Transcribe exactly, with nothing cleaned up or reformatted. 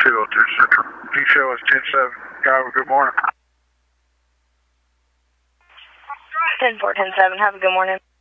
two oh two Central. P C O is ten seven. Have a good morning. ten four, ten seven. Have a good morning.